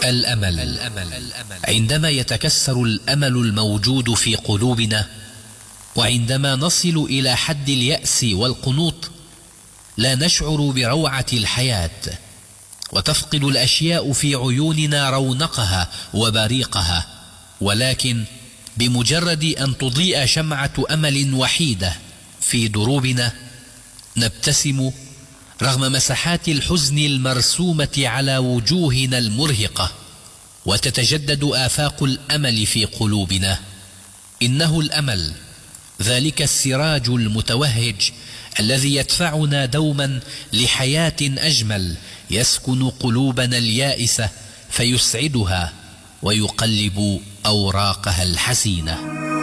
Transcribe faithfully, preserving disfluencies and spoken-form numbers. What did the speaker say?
الأمل. عندما يتكسر الأمل الموجود في قلوبنا، وعندما نصل إلى حد اليأس والقنوط، لا نشعر بروعة الحياة، وتفقد الأشياء في عيوننا رونقها وبريقها، ولكن بمجرد أن تضيء شمعة أمل وحيدة في دروبنا، نبتسم رغم مساحات الحزن المرسومة على وجوهنا المرهقة، وتتجدد آفاق الأمل في قلوبنا. إنه الأمل، ذلك السراج المتوهج الذي يدفعنا دوما لحياة أجمل، يسكن قلوبنا اليائسة فيسعدها ويقلب أوراقها الحزينة.